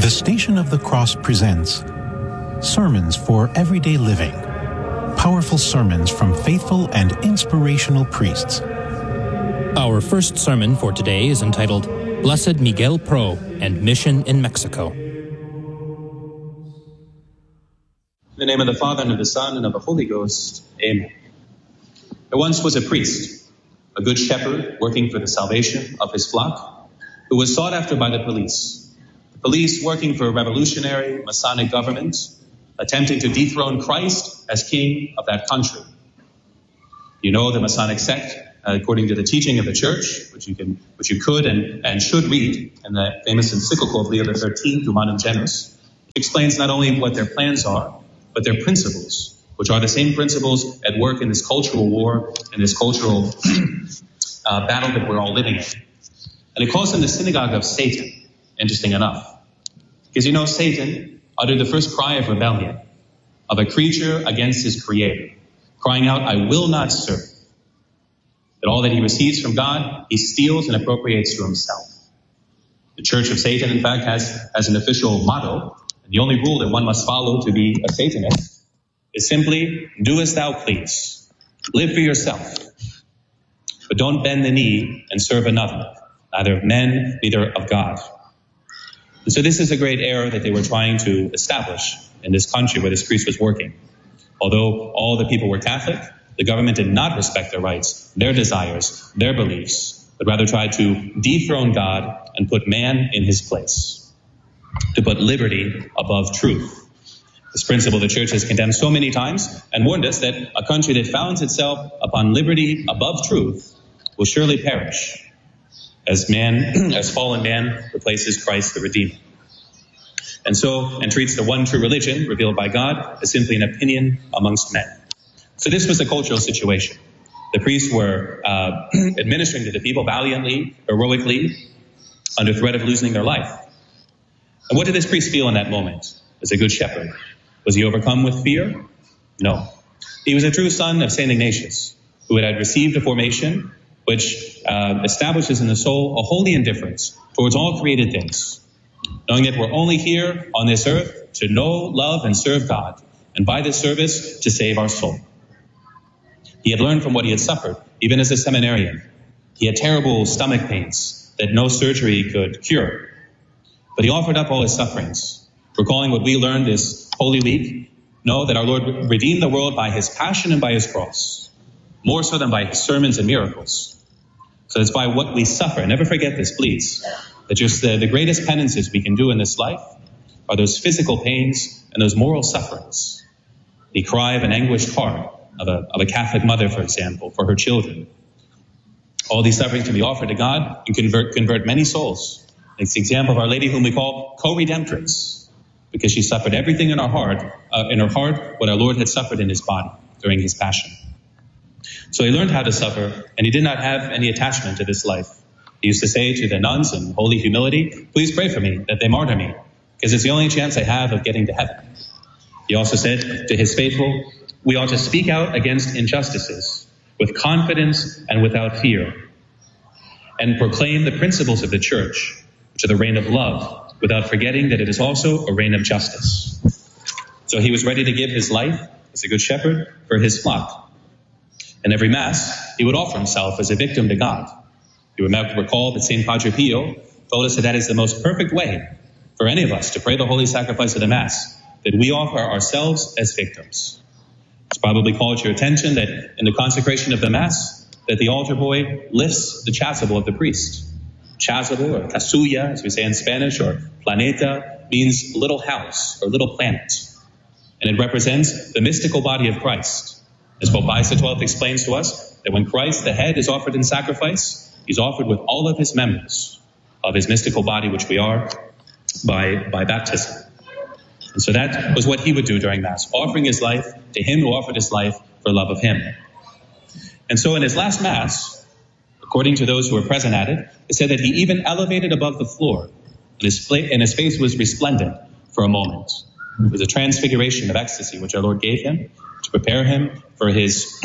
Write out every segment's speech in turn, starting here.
The Station of the Cross presents Sermons for Everyday Living. Powerful sermons from faithful and inspirational priests. Our first sermon for today is entitled Blessed Miguel Pro and Mission in Mexico. In the name of the Father, and of the Son, and of the Holy Ghost. Amen. There once was a priest, a good shepherd working for the salvation of his flock, who was sought after by the police. The police working for a revolutionary Masonic government, attempting to dethrone Christ as king of that country. You know the Masonic sect, according to the teaching of the Church, which you could and should read in the famous encyclical of Leo XIII, Humanum Genus, explains not only what their plans are, but their principles, which are the same principles at work in this cultural war and this cultural battle that we're all living in. And it calls them the synagogue of Satan, interesting enough. Because you know Satan uttered the first cry of rebellion of a creature against his creator, crying out, "I will not serve." That all that he receives from God, he steals and appropriates to himself. The Church of Satan, in fact, has an official motto, and the only rule that one must follow to be a Satanist is simply, do as thou please. Live for yourself. But don't bend the knee and serve another, neither of men, neither of God. And so this is a great error that they were trying to establish in this country where this priest was working. Although all the people were Catholic, the government did not respect their rights, their desires, their beliefs, but rather tried to dethrone God and put man in his place, to put liberty above truth. This principle the Church has condemned so many times and warned us that a country that founds itself upon liberty above truth will surely perish as fallen man replaces Christ the Redeemer. And treats the one true religion revealed by God as simply an opinion amongst men. So this was the cultural situation. The priests were administering to the people valiantly, heroically, under threat of losing their life. And what did this priest feel in that moment as a good shepherd? Was he overcome with fear? No. He was a true son of St. Ignatius, who had received a formation which establishes in the soul a holy indifference towards all created things, knowing that we're only here on this earth to know, love, and serve God, and by this service to save our soul. He had learned from what he had suffered, even as a seminarian. He had terrible stomach pains that no surgery could cure. But he offered up all his sufferings, recalling what we learned this Holy Week, know that our Lord redeemed the world by his passion and by his cross, more so than by his sermons and miracles. So it's by what we suffer. Never forget this, please, that just the greatest penances we can do in this life are those physical pains and those moral sufferings. The cry of an anguished heart of a Catholic mother, for example, for her children. All these sufferings can be offered to God and convert many souls. It's the example of Our Lady, whom we call co-redemptrix, because she suffered everything in her heart, what our Lord had suffered in his body during his passion. So he learned how to suffer, and he did not have any attachment to this life. He used to say to the nuns in holy humility, "Please pray for me, that they martyr me, because it's the only chance I have of getting to heaven." He also said to his faithful, "We ought to speak out against injustices with confidence and without fear, and proclaim the principles of the Church, which are the reign of love, without forgetting that it is also a reign of justice." So he was ready to give his life as a good shepherd for his flock. In every Mass, he would offer himself as a victim to God. You recall that St. Padre Pio told us that is the most perfect way for any of us to pray the holy sacrifice of the Mass, that we offer ourselves as victims. It's probably called your attention that in the consecration of the Mass, that the altar boy lifts the chasuble of the priest. Chasuble, or casulla, as we say in Spanish, or planeta, means little house or little planet. And it represents the mystical body of Christ. As Pope Pius XII explains to us, that when Christ, the head, is offered in sacrifice, he's offered with all of his members of his mystical body, which we are by baptism. And so that was what he would do during Mass, offering his life to him who offered his life for love of him. And so in his last Mass, according to those who were present at it, it said that he even elevated above the floor, and his face was resplendent for a moment. It was a transfiguration of ecstasy which our Lord gave him to prepare him for his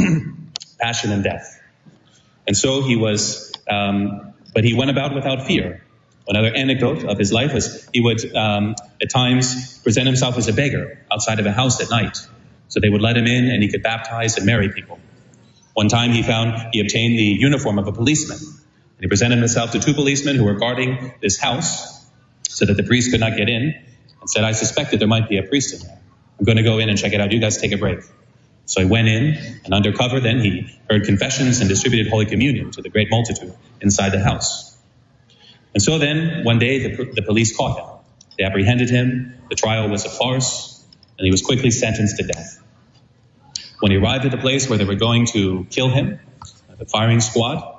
passion and death. And so he was, but he went about without fear, Another anecdote of his life was he would at times present himself as a beggar outside of a house at night. So they would let him in and he could baptize and marry people. One time he obtained the uniform of a policeman. And he presented himself to two policemen who were guarding this house so that the priest could not get in, and said, I suspected there might be a priest in there. I'm going to go in and check it out. You guys take a break. So he went in, and undercover then he heard confessions and distributed Holy Communion to the great multitude inside the house. And so then, one day, the police caught him. They apprehended him. The trial was a farce, and he was quickly sentenced to death. When he arrived at the place where they were going to kill him, the firing squad,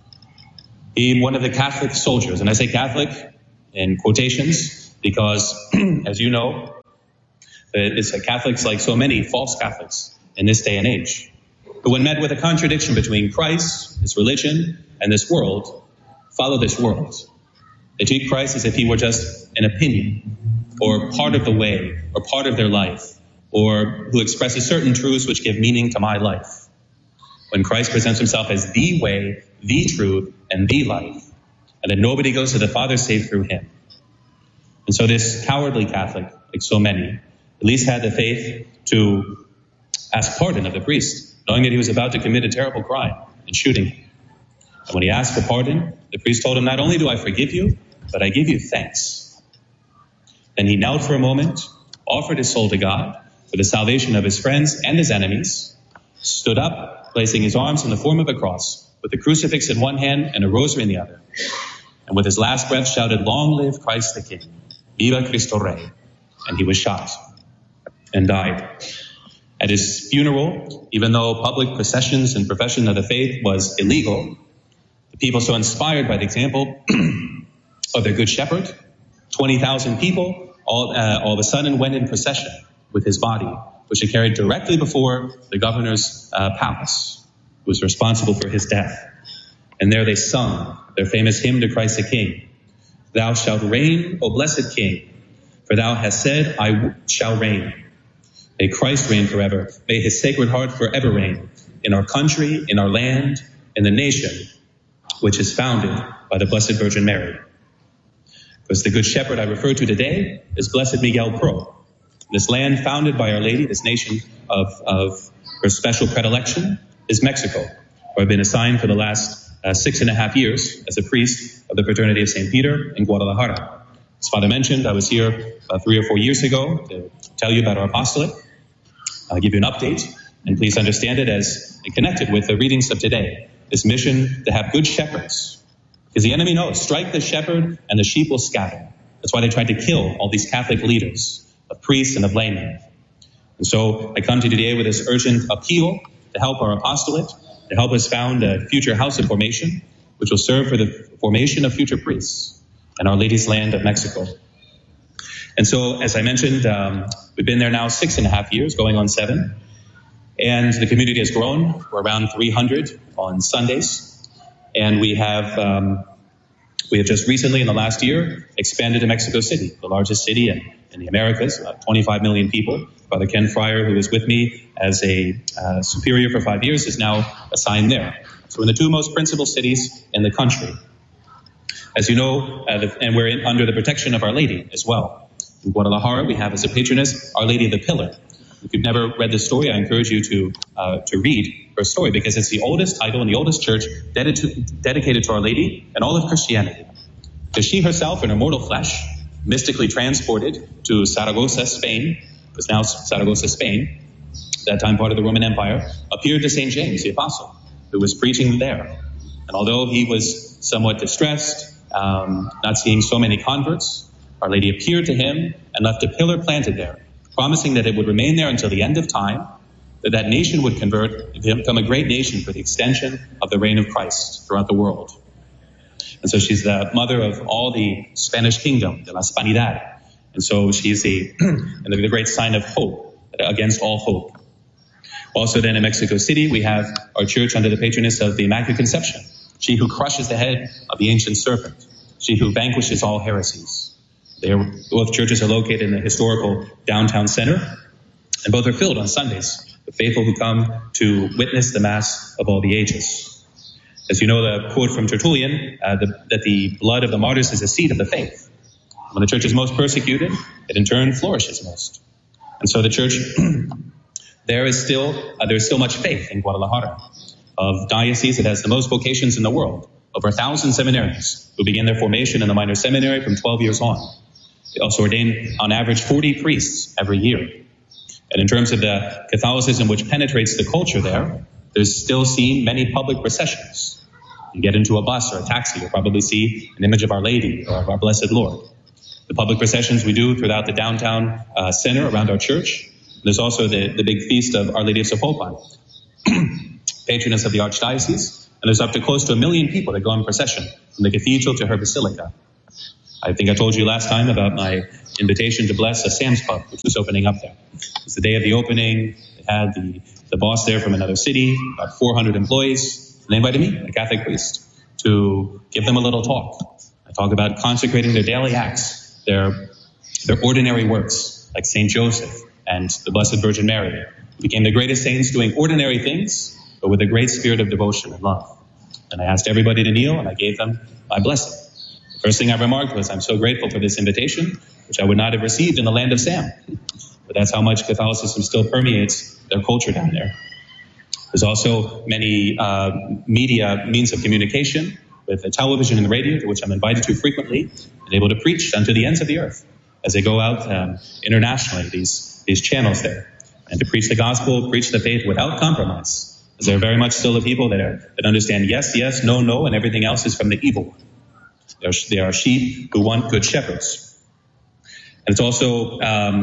one of the Catholic soldiers, and I say Catholic in quotations because, as you know, it's Catholics, like so many false Catholics in this day and age, who when met with a contradiction between Christ, his religion, and this world, follow this world. They treat Christ as if he were just an opinion, or part of the way, or part of their life, or who expresses certain truths which give meaning to my life. When Christ presents himself as the way, the truth, and the life, and that nobody goes to the Father save through him. And so this cowardly Catholic, like so many, at least had the faith to ask pardon of the priest, knowing that he was about to commit a terrible crime in shooting him. And when he asked for pardon, the priest told him, not only do I forgive you, but I give you thanks. Then he knelt for a moment, offered his soul to God for the salvation of his friends and his enemies, stood up, placing his arms in the form of a cross, with the crucifix in one hand and a rosary in the other, and with his last breath shouted, long live Christ the King, viva Cristo Rey, and he was shot and died. At his funeral, even though public processions and profession of the faith was illegal, the people so inspired by the example of their good shepherd, 20,000 people all of a sudden went in procession with his body, which he carried directly before the governor's palace, who was responsible for his death. And there they sung their famous hymn to Christ the King. Thou shalt reign, O blessed King, for thou hast said, I shall reign. May Christ reign forever. May his sacred heart forever reign in our country, in our land, in the nation, which is founded by the Blessed Virgin Mary. Because the Good Shepherd I refer to today is Blessed Miguel Pro. This land founded by Our Lady, this nation of her special predilection, is Mexico, where I've been assigned for the last 6.5 years as a priest of the Fraternity of St. Peter in Guadalajara. As Father mentioned, I was here 3 or 4 years ago to tell you about our apostolate. I'll give you an update, and please understand it as connected with the readings of today. This mission to have good shepherds. Because the enemy knows, strike the shepherd and the sheep will scatter. That's why they tried to kill all these Catholic leaders, of priests and of laymen. And so I come to you today with this urgent appeal to help our apostolate, to help us found a future house of formation, which will serve for the formation of future priests in Our Lady's land of Mexico. And so, as I mentioned, we've been there now 6.5 years, going on 7. And the community has grown. We're around 300 on Sundays. And we have just recently, in the last year, expanded to Mexico City, the largest city in the Americas, about 25 million people. Father Ken Fryer, who was with me as a superior for 5 years, is now assigned there. So we're in the 2 most principal cities in the country. As you know, and we're under the protection of Our Lady as well. In Guadalajara, we have as a patroness Our Lady of the Pillar. If you've never read this story, I encourage you to read her story, because it's the oldest title and the oldest church dedicated to Our Lady in all of Christianity. Because she herself, in her mortal flesh, mystically transported to Saragossa, Spain, was now Saragossa, Spain, that time part of the Roman Empire, appeared to St. James, the Apostle, who was preaching there. And although he was somewhat distressed, not seeing so many converts, Our Lady appeared to him and left a pillar planted there, promising that it would remain there until the end of time, that nation would convert and become a great nation for the extension of the reign of Christ throughout the world. And so she's the mother of all the Spanish kingdom, de la Hispanidad. And so she's the great sign of hope, against all hope. Also then in Mexico City, we have our church under the patroness of the Immaculate Conception, she who crushes the head of the ancient serpent, she who vanquishes all heresies. Both churches are located in the historical downtown center, and both are filled on Sundays with faithful who come to witness the Mass of all the ages. As you know, the quote from Tertullian, that the blood of the martyrs is the seed of the faith. When the church is most persecuted, it in turn flourishes most. And so the church, there's still much faith in Guadalajara. Of diocese, it has the most vocations in the world. Over 1,000 seminarians who begin their formation in the minor seminary from 12 years on. They also ordain, on average, 40 priests every year. And in terms of the Catholicism which penetrates the culture there's still seen many public processions. You get into a bus or a taxi, you'll probably see an image of Our Lady or of our Blessed Lord. The public processions we do throughout the downtown center around our church. There's also the big feast of Our Lady of Zapopan, patroness of the Archdiocese. And there's up to close to 1 million people that go in procession from the cathedral to her basilica. I think I told you last time about my invitation to bless a Sam's Club, which was opening up there. It was the day of the opening. They had the boss there from another city, about 400 employees. And they invited me, a Catholic priest, to give them a little talk. I talk about consecrating their daily acts, their ordinary works, like St. Joseph and the Blessed Virgin Mary, who became the greatest saints doing ordinary things, but with a great spirit of devotion and love. And I asked everybody to kneel, and I gave them my blessing. The first thing I remarked was, I'm so grateful for this invitation, which I would not have received in the land of Sam. But that's how much Catholicism still permeates their culture down there. There's also many media means of communication, with the television and the radio, to which I'm invited to frequently, and able to preach unto the ends of the earth as they go out internationally, these channels there, and to preach the gospel, preach the faith without compromise. There are very much still the people that understand yes, yes, no, no, and everything else is from the evil one. They are sheep who want good shepherds. And it's also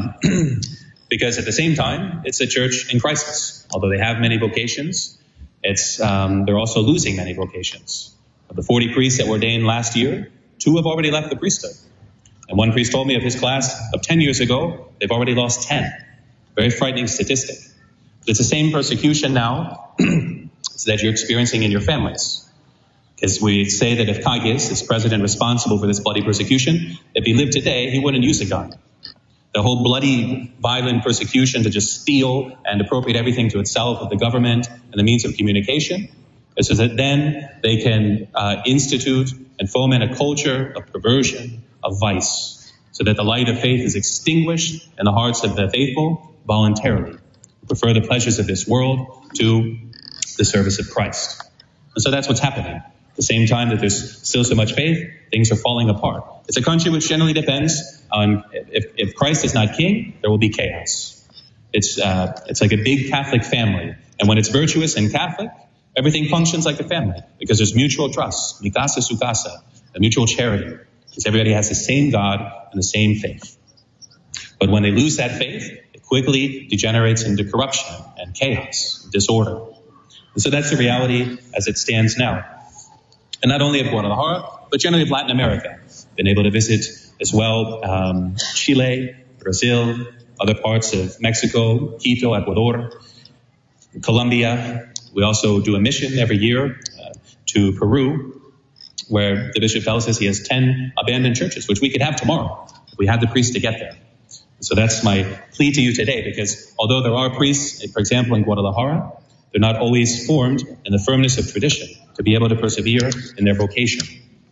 because at the same time, it's a church in crisis. Although they have many vocations, they're also losing many vocations. Of the 40 priests that were ordained last year, 2 have already left the priesthood. And one priest told me of his class of 10 years ago, they've already lost 10. Very frightening statistic. It's the same persecution now that you're experiencing in your families. Because we say that if Kagis, this president responsible for this bloody persecution, if he lived today, he wouldn't use a gun. The whole bloody, violent persecution to just steal and appropriate everything to itself of the government and the means of communication, is so that then they can institute and foment a culture of perversion, of vice, so that the light of faith is extinguished in the hearts of the faithful voluntarily. Prefer the pleasures of this world to the service of Christ. And so that's what's happening. At the same time that there's still so much faith, things are falling apart. It's a country which generally depends on, if Christ is not king, there will be chaos. It's like a big Catholic family. And when it's virtuous and Catholic, everything functions like a family because there's mutual trust, mi casa su casa, a mutual charity, because everybody has the same God and the same faith. But when they lose that faith, quickly degenerates into corruption and chaos, and disorder. And so that's the reality as it stands now. And not only of Guadalajara, but generally of Latin America. Been able to visit as well Chile, Brazil, other parts of Mexico, Quito, Ecuador, Colombia. We also do a mission every year to Peru, where the bishop tells us he has 10 abandoned churches, which we could have tomorrow if we had the priests to get there. So that's my plea to you today, because although there are priests, for example, in Guadalajara, they're not always formed in the firmness of tradition to be able to persevere in their vocation.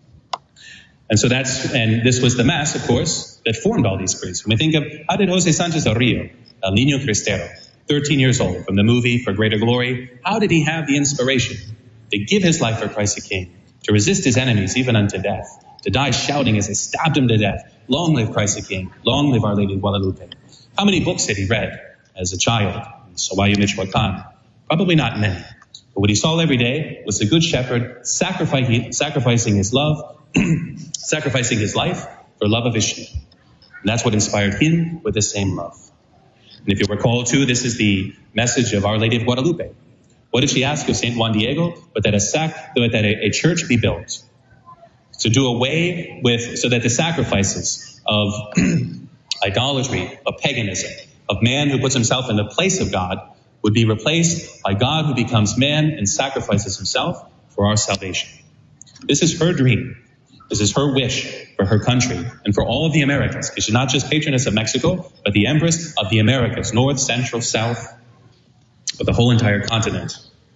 And so this was the Mass, of course, that formed all these priests. When we think of, how did Jose Sanchez del Rio, El Niño Cristero, 13 years old, from the movie For Greater Glory, how did he have the inspiration to give his life for Christ the King, to resist his enemies even unto death, to die shouting as they stabbed him to death, long live Christ the King, long live Our Lady of Guadalupe? How many books had he read as a child in Sahuayo, Michoacan? Probably not many. But what he saw every day was the Good Shepherd sacrificing his love, sacrificing his life for love of his sheep. And that's what inspired him with the same love. And if you recall, too, this is the message of Our Lady of Guadalupe. What did she ask of St. Juan Diego? But that a church be built to do away with, so that the sacrifices of idolatry, of paganism, of man who puts himself in the place of God, would be replaced by God who becomes man and sacrifices himself for our salvation. This is her dream. This is her wish for her country and for all of the Americas, because she's not just patroness of Mexico, but the Empress of the Americas, North, Central, South, of the whole entire continent.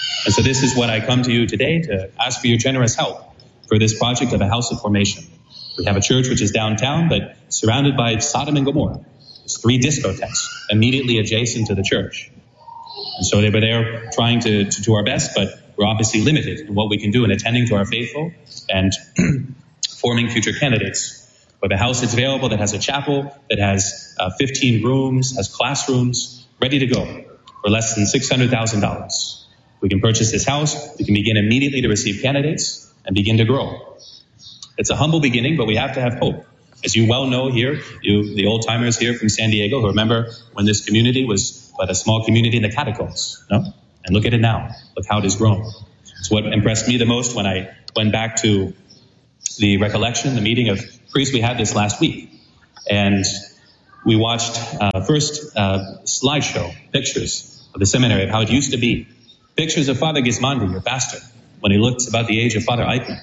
And so this is what I come to you today to ask for your generous help for this project of a house of formation. We have a church which is downtown, but surrounded by Sodom and Gomorrah. There's 3 discotheques immediately adjacent to the church. And so they were there trying to do our best, but we're obviously limited in what we can do in attending to our faithful and forming future candidates. But the house is available that has a chapel, that has 15 rooms, has classrooms, ready to go for less than $600,000. We can purchase this house. We can begin immediately to receive candidates and begin to grow. It's a humble beginning, but we have to have hope. As you well know here, the old-timers here from San Diego, who remember when this community was but a small community in the catacombs, no? And look at it now. Look how it has grown. It's what impressed me the most when I went back to the recollection, the meeting of priests we had this last week. And we watched first slideshow, pictures of the seminary, of how it used to be. Pictures of Father Gismondi, your pastor, when he looks about the age of Father Eichmann.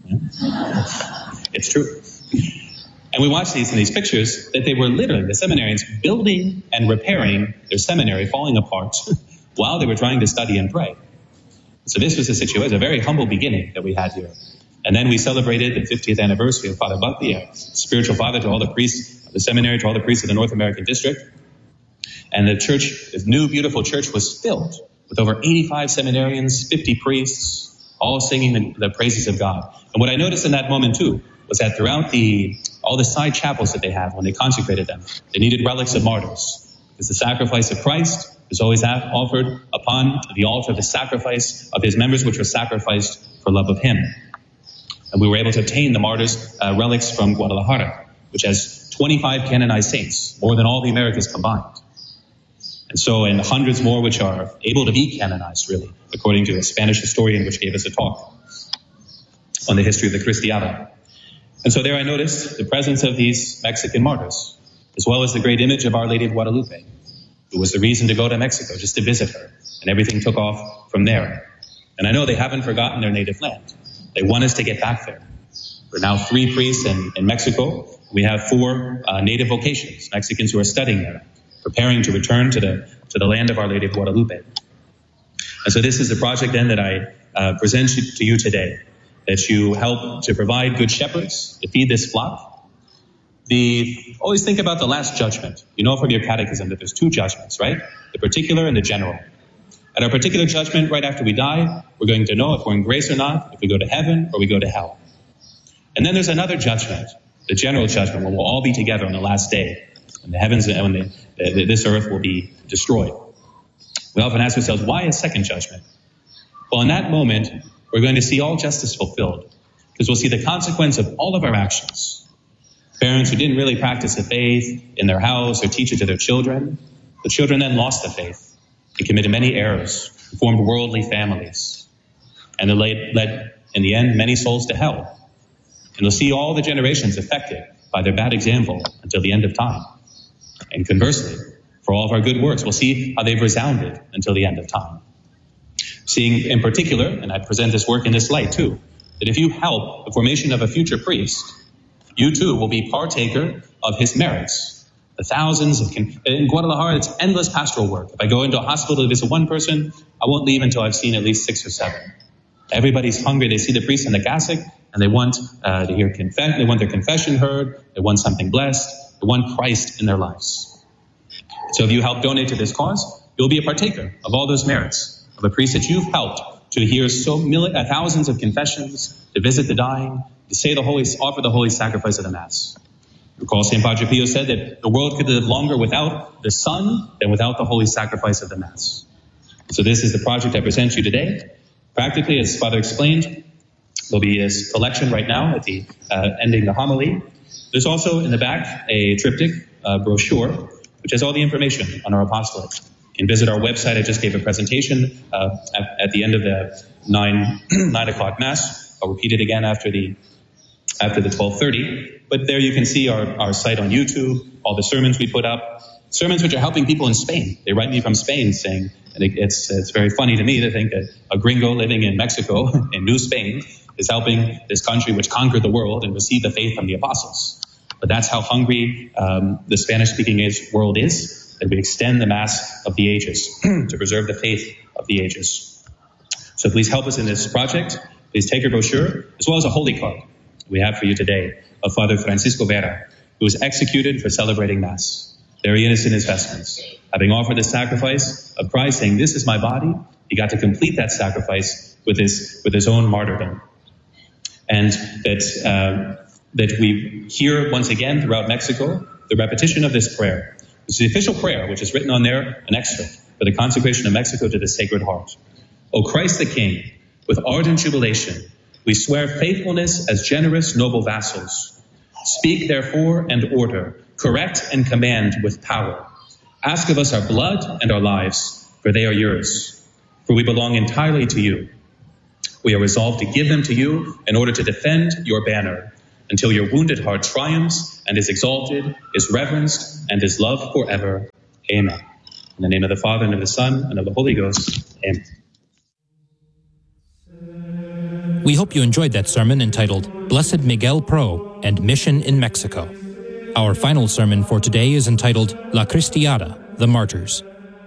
It's true. And we watched these pictures that they were literally, the seminarians, building and repairing their seminary, falling apart, while they were trying to study and pray. So this was a situation, a very humble beginning that we had here. And then we celebrated the 50th anniversary of Father Buckley, a spiritual father to all the priests of the seminary, to all the priests of the North American district. And the church, this new beautiful church, was filled with over 85 seminarians, 50 priests, all singing the praises of God. And what I noticed in that moment too was that throughout all the side chapels that they have, when they consecrated them, they needed relics of martyrs. Because the sacrifice of Christ is always offered upon the altar, the sacrifice of his members, which was sacrificed for love of him. And we were able to obtain the martyrs' relics from Guadalajara, which has 25 canonized saints, more than all the Americas combined. And so, and hundreds more which are able to be canonized, really, according to a Spanish historian which gave us a talk on the history of the Cristiada. And so there I noticed the presence of these Mexican martyrs, as well as the great image of Our Lady of Guadalupe. It was the reason to go to Mexico, just to visit her. And everything took off from there. And I know they haven't forgotten their native land. They want us to get back there. We're now 3 priests in Mexico. We have 4 native vocations, Mexicans who are studying there, preparing to return to the land of Our Lady of Guadalupe. And so this is the project then that I present to you today, that you help to provide good shepherds to feed this flock. Always think about the last judgment. You know from your catechism that there's 2 judgments, right? The particular and the general. At our particular judgment, right after we die, we're going to know if we're in grace or not, if we go to heaven or we go to hell. And then there's another judgment, the general judgment, when we'll all be together on the last day, when the heavens and when this earth will be destroyed. We often ask ourselves, why a second judgment? Well, in that moment, we're going to see all justice fulfilled, because we'll see the consequence of all of our actions. Parents who didn't really practice the faith in their house or teach it to their children, the children then lost the faith. They committed many errors, formed worldly families, and they led, in the end, many souls to hell. And we'll see all the generations affected by their bad example until the end of time. And conversely, for all of our good works, we'll see how they've resounded until the end of time. Seeing in particular, and I present this work in this light too, that if you help the formation of a future priest, you too will be partaker of his merits. The thousands in Guadalajara, it's endless pastoral work. If I go into a hospital to visit one person, I won't leave until I've seen at least 6 or 7. Everybody's hungry. They see the priest in the cassock, and they want to hear they want their confession heard. They want something blessed. They want Christ in their lives. So if you help donate to this cause, you'll be a partaker of all those merits of a priest that you've helped to hear thousands of confessions, to visit the dying, to say offer the holy sacrifice of the Mass. Recall St. Padre Pio said that the world could live longer without the Son than without the holy sacrifice of the Mass. So this is the project I present you today. Practically, as Father explained, there'll be a collection right now at the ending the homily. There's also in the back a triptych brochure, which has all the information on our apostolate. You can visit our website. I just gave a presentation at the end of the 9 o'clock Mass. I'll repeat it again after the 12:30. But there you can see our site on YouTube, all the sermons we put up, sermons which are helping people in Spain. They write me from Spain saying, and it's very funny to me to think that a gringo living in Mexico, in New Spain, is helping this country which conquered the world and received the faith from the apostles. But that's how hungry the Spanish-speaking world is, that we extend the Mass of the ages to preserve the faith of the ages. So please help us in this project. Please take your brochure, as well as a holy card we have for you today of Father Francisco Vera, who was executed for celebrating Mass, very innocent in his vestments, having offered the sacrifice of Christ, saying, "This is my body." He got to complete that sacrifice with his own martyrdom. And that we hear once again throughout Mexico the repetition of this prayer. It's the official prayer, which is written on there, an excerpt for the consecration of Mexico to the Sacred Heart. O Christ the King, with ardent jubilation, we swear faithfulness as generous, noble vassals. Speak, therefore, and order, correct and command with power. Ask of us our blood and our lives, for they are yours. For we belong entirely to you. We are resolved to give them to you in order to defend your banner, until your wounded heart triumphs and is exalted, is reverenced, and is loved forever. Amen. In the name of the Father, and of the Son, and of the Holy Ghost. Amen. We hope you enjoyed that sermon entitled Blessed Miguel Pro and Mission in Mexico. Our final sermon for today is entitled La Cristiada, the Martyrs.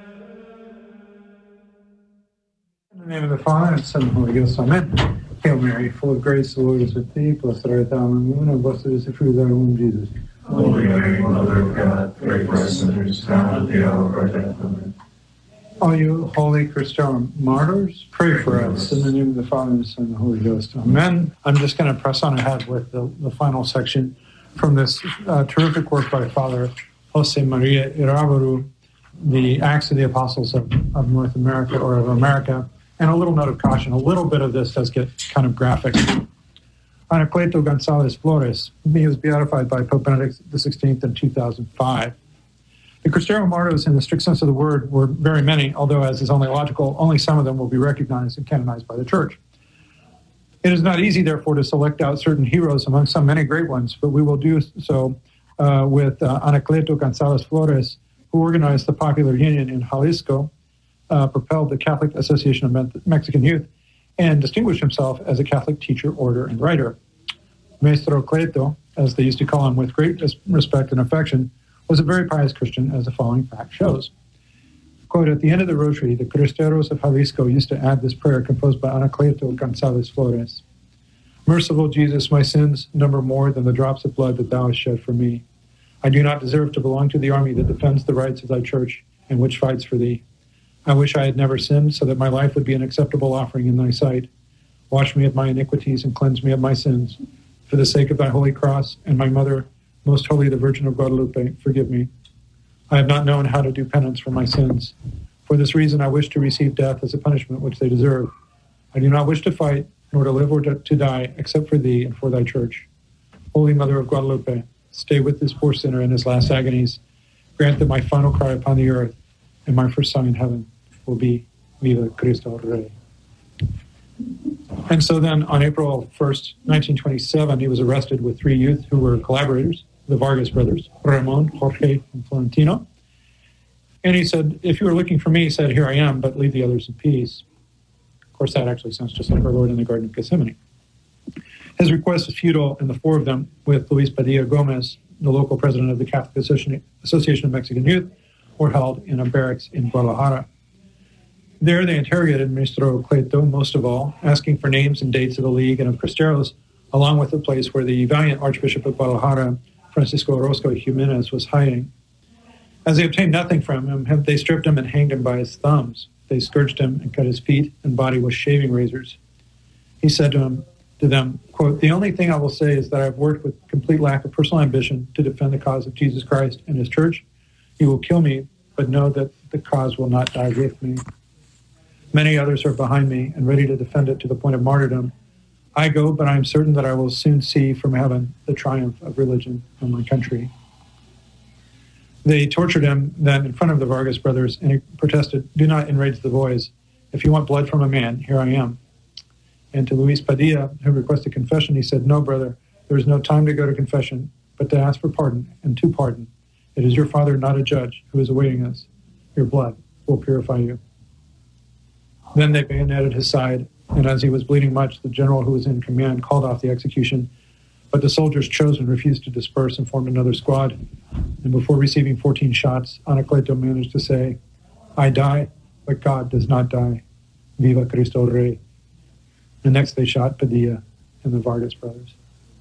In the name of the Father, and the Son, and the Holy Ghost. Amen. Hail Mary, full of grace, the Lord is with thee. Blessed art thou among women, and blessed is the fruit of thy womb, Jesus. Holy Mary, Mother of God, pray for us sinners, now and at the hour of our death. Amen. All you holy Christian martyrs, pray for us. In the name of the Father, and the Son, and the Holy Ghost. Amen. I'm just going to press on ahead with the final section from this terrific work by Father Jose Maria Iraburu, the Acts of the Apostles of North America, or of America. And a little note of caution, a little bit of this does get kind of graphic. Anacleto Gonzalez Flores, he was beatified by Pope Benedict XVI in 2005. The Cristero martyrs, in the strict sense of the word, were very many, although, as is only logical, only some of them will be recognized and canonized by the Church. It is not easy, therefore, to select out certain heroes among so many great ones, but we will do so with Anacleto Gonzalez Flores, who organized the Popular Union in Jalisco, propelled the Catholic Association of Mexican Youth, and distinguished himself as a Catholic teacher, orator, and writer. Maestro Cleto, as they used to call him with great respect and affection, was a very pious Christian, as the following fact shows. Quote, at the end of the rosary, the Cristeros of Jalisco used to add this prayer composed by Anacleto Gonzalez Flores. Merciful Jesus, my sins number more than the drops of blood that thou hast shed for me. I do not deserve to belong to the army that defends the rights of thy church and which fights for thee. I wish I had never sinned, so that my life would be an acceptable offering in thy sight. Wash me of my iniquities and cleanse me of my sins. For the sake of thy holy cross and my mother, most holy the Virgin of Guadalupe, forgive me. I have not known how to do penance for my sins. For this reason I wish to receive death as a punishment which they deserve. I do not wish to fight, nor to live or to die, except for thee and for thy church. Holy Mother of Guadalupe, stay with this poor sinner in his last agonies. Grant that my final cry upon the earth and my first song in heaven will be Viva Cristo Rey. And so then on April 1st, 1927, he was arrested with 3 youth who were collaborators, the Vargas brothers, Ramon, Jorge, and Florentino. And he said, if you are looking for me, he said, here I am, but leave the others in peace. Of course, that actually sounds just like our Lord in the Garden of Gethsemane. His request was futile, and the 4 of them, with Luis Padilla Gomez, the local president of the Catholic Association of Mexican Youth, were held in a barracks in Guadalajara. There they interrogated Maestro Cleto, most of all, asking for names and dates of the League and of Cristeros, along with the place where the valiant Archbishop of Guadalajara, Francisco Orozco Jimenez, was hiding. As they obtained nothing from him, they stripped him and hanged him by his thumbs. They scourged him and cut his feet and body with shaving razors. He said to them, quote, the only thing I will say is that I have worked with complete lack of personal ambition to defend the cause of Jesus Christ and his church. You will kill me, but know that the cause will not die with me. Many others are behind me and ready to defend it to the point of martyrdom. I go, but I am certain that I will soon see from heaven the triumph of religion and my country. They tortured him then in front of the Vargas brothers, and he protested, do not enrage the boys. If you want blood from a man, here I am. And to Luis Padilla, who requested confession, he said, no, brother, there is no time to go to confession, but to ask for pardon and to pardon. It is your Father, not a judge, who is awaiting us. Your blood will purify you. Then they bayoneted his side, and as he was bleeding much, the general who was in command called off the execution. But the soldiers chose and refused to disperse and formed another squad. And before receiving 14 shots, Anacleto managed to say, I die, but God does not die. Viva Cristo Rey. And next they shot Padilla and the Vargas brothers.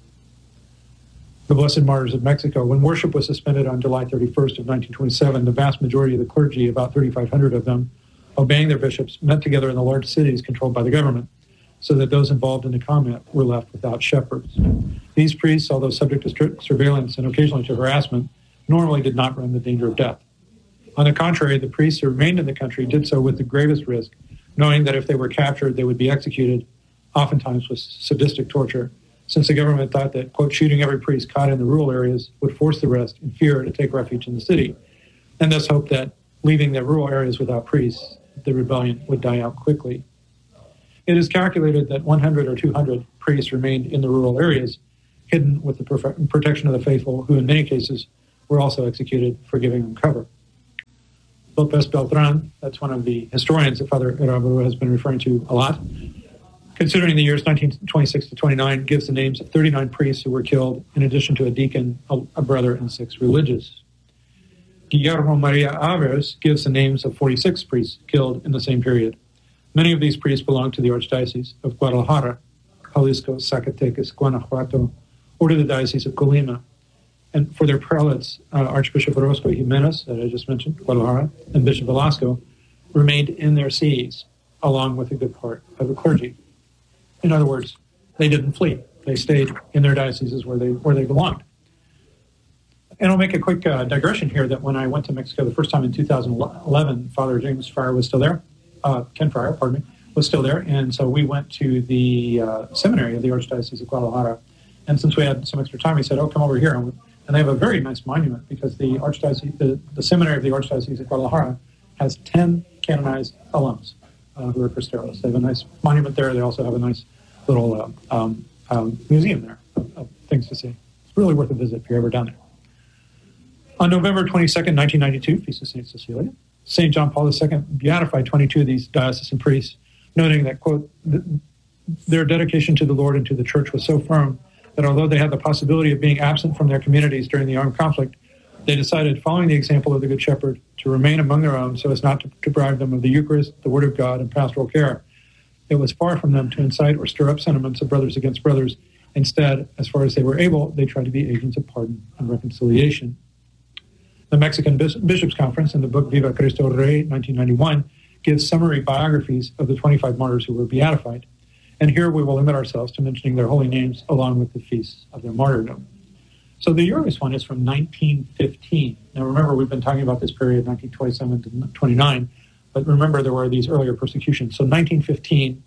The Blessed Martyrs of Mexico. When worship was suspended on July 31st of 1927, the vast majority of the clergy, about 3,500 of them, obeying their bishops, met together in the large cities controlled by the government, so that those involved in the convent were left without shepherds. These priests, although subject to strict surveillance and occasionally to harassment, normally did not run the danger of death. On the contrary, the priests who remained in the country did so with the gravest risk, knowing that if they were captured, they would be executed, oftentimes with sadistic torture, since the government thought that, quote, shooting every priest caught in the rural areas would force the rest in fear to take refuge in the city, and thus hoped that, leaving the rural areas without priests, the rebellion would die out quickly. It is calculated that 100 or 200 priests remained in the rural areas, hidden with the protection of the faithful, who in many cases were also executed for giving them cover. Lopez Beltran, that's one of the historians that Father Iraburu has been referring to a lot, considering the years 1926 to 29, gives the names of 39 priests who were killed, in addition to a deacon, a brother, and 6 religious. Guillermo Maria Aves gives the names of 46 priests killed in the same period. Many of these priests belonged to the Archdiocese of Guadalajara, Jalisco, Zacatecas, Guanajuato, or to the Diocese of Colima. And for their prelates, Archbishop Orozco Jimenez, that I just mentioned, Guadalajara, and Bishop Velasco, remained in their sees, along with a good part of the clergy. In other words, they didn't flee. They stayed in their dioceses where they belonged. And I'll make a quick digression here that when I went to Mexico the first time in 2011, Father James Fryer was still there. Ken Fryer, pardon me, was still there. And so we went to the seminary of the Archdiocese of Guadalajara. And since we had some extra time, he said, come over here. And they have a very nice monument because the Archdiocese, the seminary of the Archdiocese of Guadalajara has 10 canonized alums who are Cristeros. They have a nice monument there. They also have a nice little museum there of things to see. It's really worth a visit if you're ever down there. On November 22nd, 1992, Feast of St. Cecilia, St. John Paul II beatified 22 of these diocesan priests, noting that, quote, their dedication to the Lord and to the Church was so firm that although they had the possibility of being absent from their communities during the armed conflict, they decided, following the example of the Good Shepherd, to remain among their own so as not to deprive them of the Eucharist, the Word of God, and pastoral care. It was far from them to incite or stir up sentiments of brothers against brothers. Instead, as far as they were able, they tried to be agents of pardon and reconciliation. The Mexican Bishops' Conference, in the book Viva Cristo Rey, 1991, gives summary biographies of the 25 martyrs who were beatified. And here we will limit ourselves to mentioning their holy names along with the feasts of their martyrdom. So the earliest one is from 1915. Now remember, we've been talking about this period, 1927 to 29, but remember there were these earlier persecutions. So 1915,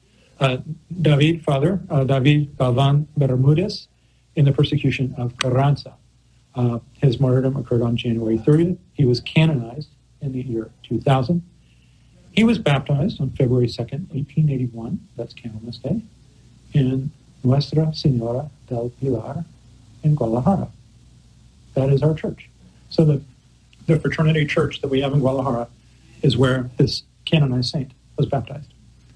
Father David Galvan Bermudez, in the persecution of Carranza. His martyrdom occurred on January 30th. He was canonized in the year 2000. He was baptized on February 2nd, 1881, that's Candlemas Day, in Nuestra Señora del Pilar in Guadalajara. That is our church. So the fraternity church that we have in Guadalajara is where this canonized saint was baptized.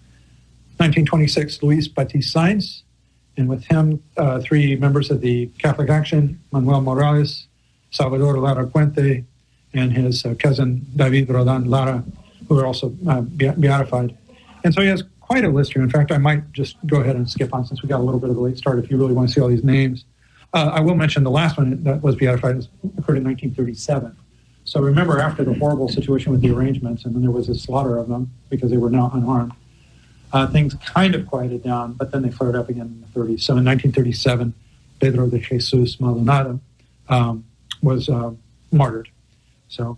1926, Luis Batiste Sáenz, and with him, 3 members of the Catholic Action, Manuel Morales, Salvador Lara Puente, and his cousin David Rodan Lara, who are also beatified. And so he has quite a list here. In fact, I might just go ahead and skip on since we got a little bit of a late start if you really want to see all these names. I will mention the last one that was beatified occurred in 1937. So remember, after the horrible situation with the arrangements, and then there was a slaughter of them because they were now unarmed, things kind of quieted down, but then they flared up again in the 30s. So in 1937, Pedro de Jesus Maldonado was martyred. So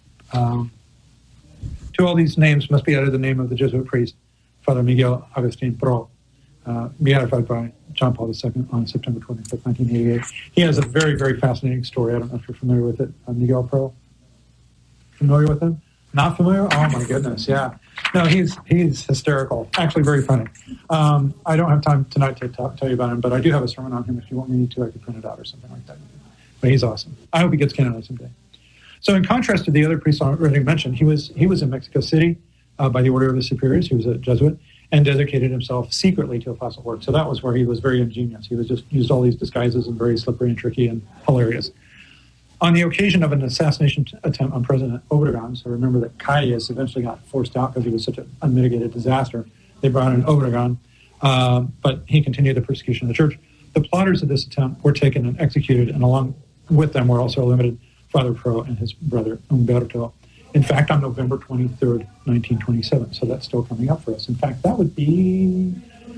to all these names must be added the name of the Jesuit priest, Father Miguel Agustin Pro, beatified by John Paul II on September 25th, 1988. He has a very, very fascinating story. I don't know if you're familiar with it. Miguel Pro? Familiar with him? Not familiar? Oh, my goodness, yeah. No, he's hysterical. Actually, very funny. I don't have time tonight to tell you about him, but I do have a sermon on him. If you want me to, I could print it out or something like that. But he's awesome. I hope he gets canonized someday. So in contrast to the other priests I already mentioned, he was in Mexico City by the order of the superiors. He was a Jesuit and dedicated himself secretly to apostle work. So that was where he was very ingenious. He was just used all these disguises and very slippery and tricky and hilarious. On the occasion of an assassination attempt on President Obregón, so remember that Calles eventually got forced out because he was such an unmitigated disaster. They brought in Obregón. but he continued the persecution of the church. The plotters of this attempt were taken and executed, and along with them were also eliminated Father Pro and his brother Umberto. In fact, on November 23rd, 1927. So that's still coming up for us. In fact, that would be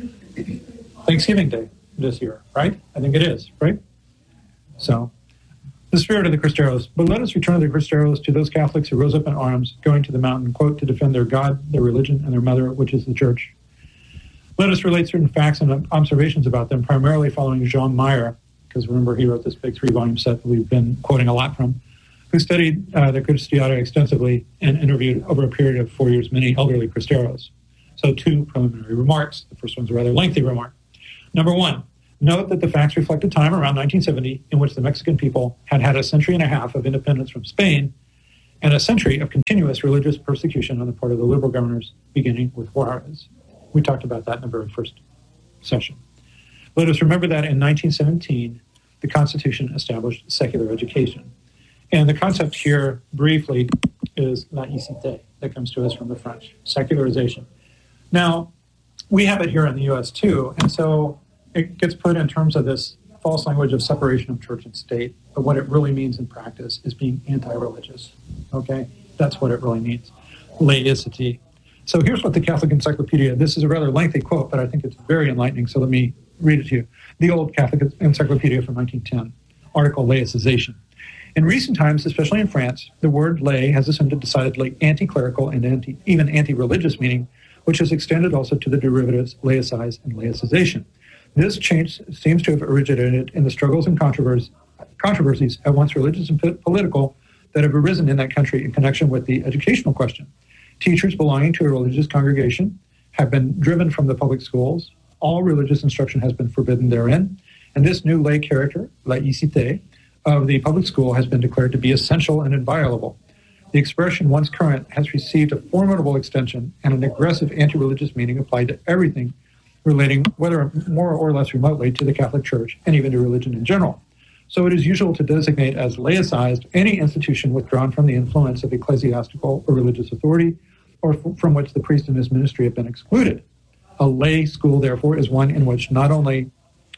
Thanksgiving Day this year, right? I think it is, right? So, the spirit of the Cristeros. But let us return to the Cristeros, to those Catholics who rose up in arms, going to the mountain, quote, to defend their God, their religion, and their mother, which is the church. Let us relate certain facts and observations about them, primarily following Jean Meyer, because remember he wrote this big 3-volume set that we've been quoting a lot from, who studied the Cristiada extensively and interviewed over a period of 4 years many elderly Cristeros. So 2 preliminary remarks. The first one's a rather lengthy remark. Number 1, note that the facts reflect a time around 1970 in which the Mexican people had had a century and a half of independence from Spain and a century of continuous religious persecution on the part of the liberal governors, beginning with Juarez. We talked about that in the very first session. Let us remember that in 1917, the Constitution established secular education. And the concept here, briefly, is laïcité, that comes to us from the French, secularization. Now, we have it here in the U.S. too, and so it gets put in terms of this false language of separation of church and state, but what it really means in practice is being anti-religious, okay? That's what it really means, laicity. So here's what the Catholic Encyclopedia, this is a rather lengthy quote, but I think it's very enlightening, so let me read it to you. The old Catholic Encyclopedia from 1910, article laicization. In recent times, especially in France, the word lay has assumed a decidedly anti-clerical and even anti-religious meaning, which has extended also to the derivatives laicize and laicization. This change seems to have originated in the struggles and controversies, at once religious and political, that have arisen in that country in connection with the educational question. Teachers belonging to a religious congregation have been driven from the public schools. All religious instruction has been forbidden therein. And this new lay character, laïcité, of the public school has been declared to be essential and inviolable. The expression once current has received a formidable extension and an aggressive anti-religious meaning applied to everything relating, whether more or less remotely, to the Catholic Church and even to religion in general. So it is usual to designate as laicized any institution withdrawn from the influence of ecclesiastical or religious authority, or from which the priest and his ministry have been excluded. A lay school, therefore, is one in which not only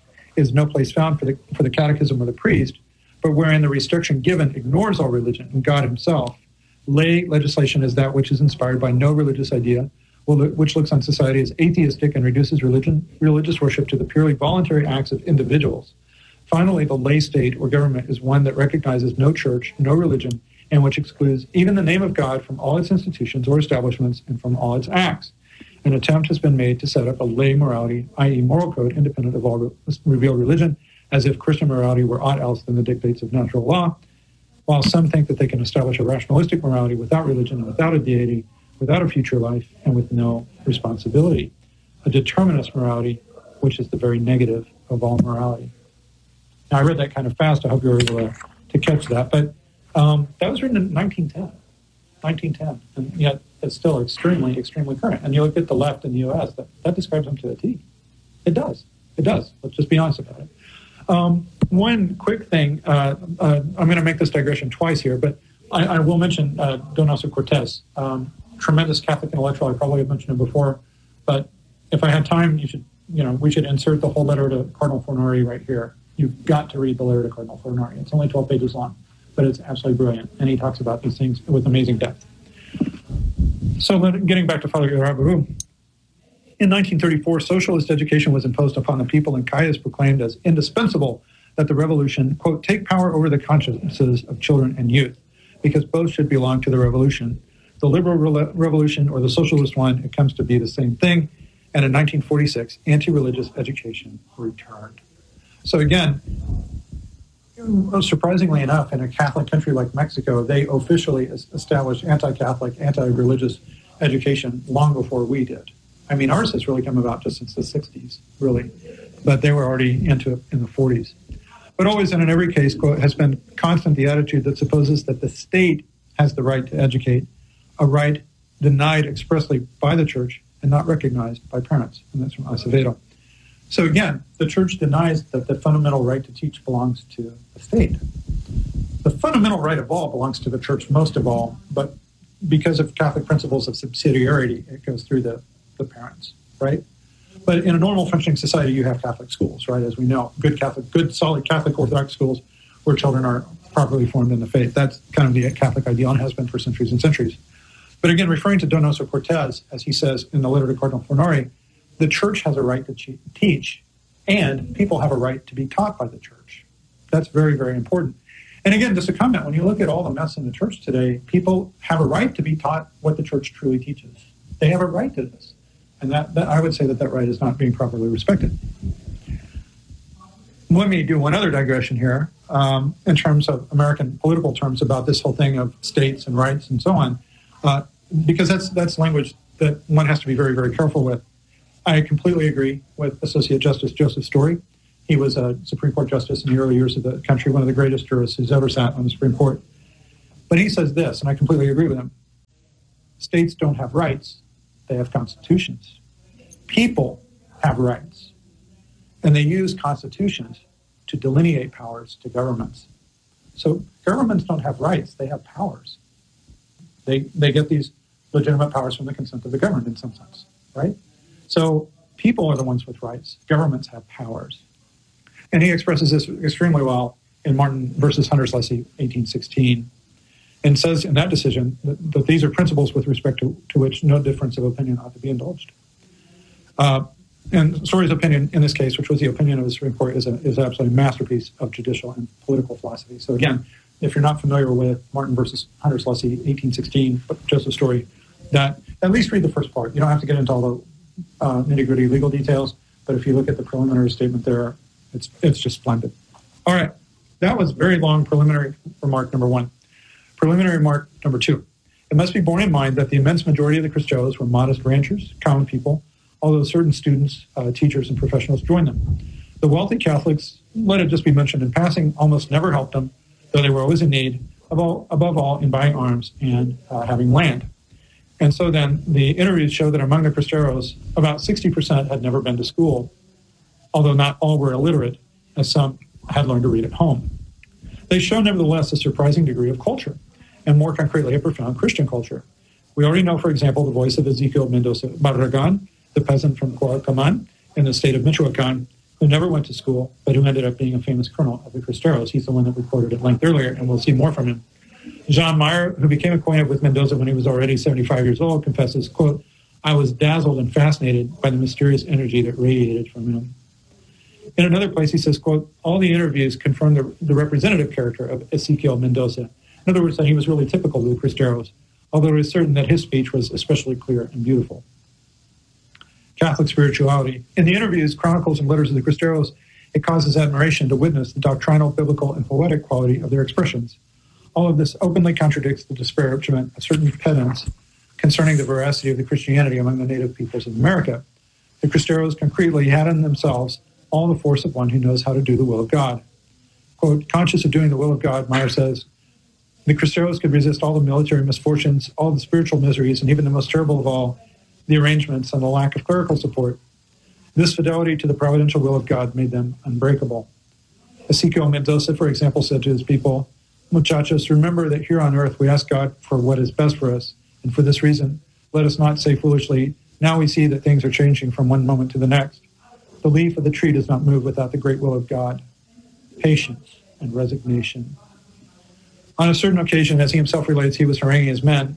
is no place found for the catechism or the priest, but wherein the restriction given ignores all religion and God himself. Lay legislation is that which is inspired by no religious idea, which looks on society as atheistic and reduces religious worship to the purely voluntary acts of individuals. Finally, the lay state or government is one that recognizes no church, no religion, and which excludes even the name of God from all its institutions or establishments and from all its acts. An attempt has been made to set up a lay morality, i.e. moral code, independent of all revealed religion, as if Christian morality were aught else than the dictates of natural law, while some think that they can establish a rationalistic morality without religion and without a deity, without a future life, and with no responsibility. A determinist morality, which is the very negative of all morality. Now, I read that kind of fast. I hope you were able to catch that. But that was written in 1910. And yet it's still extremely, extremely current. And you look at the left in the U.S., that describes them to the T. It does. Let's just be honest about it. One quick thing, I'm going to make this digression twice here, but I will mention Donoso Cortés, tremendous Catholic intellectual. I probably have mentioned him before, but if I had time, we should insert the whole letter to Cardinal Fornari right here. You've got to read the letter to Cardinal Fornari. It's only 12 pages long, but it's absolutely brilliant, and he talks about these things with amazing depth. So getting back to Father Irabaru, in 1934, socialist education was imposed upon the people, and Calles proclaimed as indispensable that the revolution, quote, take power over the consciences of children and youth, because both should belong to the revolution. The liberal revolution or the socialist one, it comes to be the same thing. And in 1946, anti-religious education returned. So again, surprisingly enough, in a Catholic country like Mexico, they officially established anti-Catholic, anti-religious education long before we did. I mean, ours has really come about just since the 60s, really. But they were already into it in the 40s. But always and in every case, quote, has been constant the attitude that supposes that the state has the right to educate, a right denied expressly by the church and not recognized by parents. And that's from Acevedo. So again, the church denies that the fundamental right to teach belongs to the state. The fundamental right of all belongs to the church most of all, but because of Catholic principles of subsidiarity, it goes through the parents, right? But in a normal functioning society, you have Catholic schools, right? As we know, good, solid Catholic Orthodox schools where children are properly formed in the faith. That's kind of the Catholic ideal and has been for centuries and centuries. But again, referring to Donoso Cortés, as he says in the letter to Cardinal Fornari, the church has a right to teach, and people have a right to be taught by the church. That's very, very important. And again, just a comment, when you look at all the mess in the church today, people have a right to be taught what the church truly teaches. They have a right to this. And that I would say that right is not being properly respected. Let me do one other digression here in terms of American political terms about this whole thing of states and rights and so on, because that's language that one has to be very, very careful with. I completely agree with Associate Justice Joseph Story. He was a Supreme Court justice in the early years of the country, one of the greatest jurists who's ever sat on the Supreme Court. But he says this, and I completely agree with him. States don't have rights. They have constitutions. People have rights. And they use constitutions to delineate powers to governments. So governments don't have rights. They have powers. They get these legitimate powers from the consent of the governed in some sense, right? So people are the ones with rights. Governments have powers. And he expresses this extremely well in Martin versus Hunter-Slessy, 1816, and says in that decision that these are principles with respect to which no difference of opinion ought to be indulged. And Story's opinion in this case, which was the opinion of the Supreme Court, is absolutely a masterpiece of judicial and political philosophy. So again, if you're not familiar with Martin versus Hunter-Slessy, 1816, Joseph Story, that at least read the first part. You don't have to get into all the nitty-gritty legal details, but if you look at the preliminary statement there, it's just splendid. All right, that was very long preliminary remark number one. Preliminary remark number two. It must be borne in mind that the immense majority of the Cristeros were modest ranchers, common people, although certain students, teachers, and professionals joined them. The wealthy Catholics, let it just be mentioned in passing, almost never helped them, though they were always in need, above all in buying arms and having land. And so then the interviews show that among the Cristeros, about 60% had never been to school, although not all were illiterate, as some had learned to read at home. They show, nevertheless, a surprising degree of culture, and more concretely, a profound Christian culture. We already know, for example, the voice of Ezequiel Mendoza Barragan, the peasant from Coacaman in the state of Michoacan, who never went to school, but who ended up being a famous colonel of the Cristeros. He's the one that we quoted at length earlier, and we'll see more from him. Jean Meyer, who became acquainted with Mendoza when he was already 75 years old, confesses, quote, "I was dazzled and fascinated by the mysterious energy that radiated from him." In another place, he says, quote, "All the interviews confirm the representative character of Ezequiel Mendoza." In other words, that he was really typical of the Cristeros, although it is certain that his speech was especially clear and beautiful. Catholic spirituality. In the interviews, chronicles, and letters of the Cristeros, it causes admiration to witness the doctrinal, biblical, and poetic quality of their expressions. All of this openly contradicts the disparagement of certain pedants concerning the veracity of the Christianity among the native peoples of America. The Cristeros concretely had in themselves all the force of one who knows how to do the will of God. Quote, "Conscious of doing the will of God," Meyer says, "the Cristeros could resist all the military misfortunes, all the spiritual miseries, and even the most terrible of all, the arrangements and the lack of clerical support. This fidelity to the providential will of God made them unbreakable." Ezequiel Mendoza, for example, said to his people, "Muchachos, remember that here on earth we ask God for what is best for us, and for this reason, let us not say foolishly, now we see that things are changing from one moment to the next. The leaf of the tree does not move without the great will of God. Patience and resignation." On a certain occasion, as he himself relates, he was haranguing his men.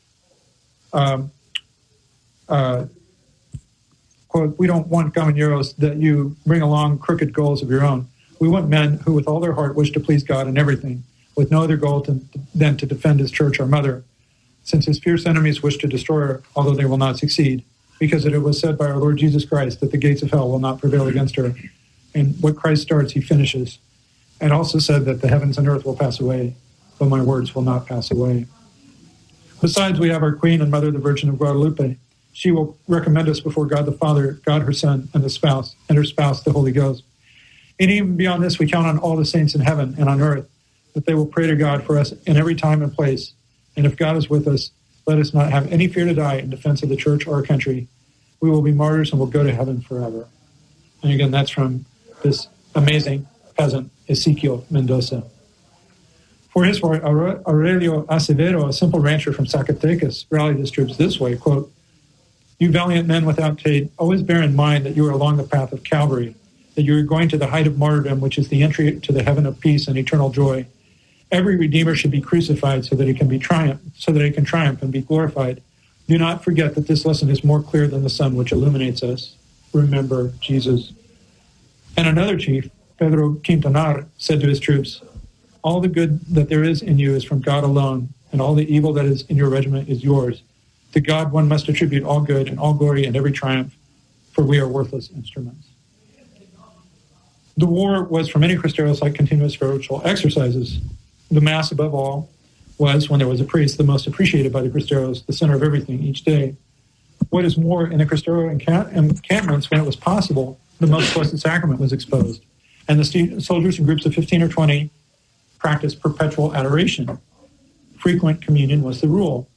Quote, "We don't want caballeros that you bring along crooked goals of your own. We want men who with all their heart wish to please God in everything, with no other goal than to defend his church, our mother, since his fierce enemies wish to destroy her, although they will not succeed, because it was said by our Lord Jesus Christ that the gates of hell will not prevail against her. And what Christ starts, he finishes. And also said that the heavens and earth will pass away, but my words will not pass away. Besides, we have our Queen and Mother, the Virgin of Guadalupe. She will recommend us before God the Father, God her Son, and her spouse, the Holy Ghost. And even beyond this, we count on all the saints in heaven and on earth, that they will pray to God for us in every time and place. And if God is with us, let us not have any fear to die in defense of the church or our country. We will be martyrs and will go to heaven forever. And again, that's from this amazing peasant, Ezequiel Mendoza. For his part, Aurelio Acevedo, a simple rancher from Zacatecas, rallied his troops this way, quote, You valiant men without fate, always bear in mind that you are along the path of Calvary, that you are going to the height of martyrdom, which is the entry to the heaven of peace and eternal joy. Every Redeemer should be crucified so that he can triumph and be glorified. Do not forget that this lesson is more clear than the sun which illuminates us. Remember Jesus. And another chief, Pedro Quintanar, said to his troops, all the good that there is in you is from God alone, and all the evil that is in your regiment is yours. To God one must attribute all good and all glory and every triumph, for we are worthless instruments. The war was for many Cristeros like continuous spiritual exercises. The Mass, above all, was, when there was a priest, the most appreciated by the Cristeros, the center of everything each day. What is more, in the Cristero encampments, when it was possible, the most blessed sacrament was exposed, and the soldiers in groups of 15 or 20 practiced perpetual adoration. Frequent communion was the rule.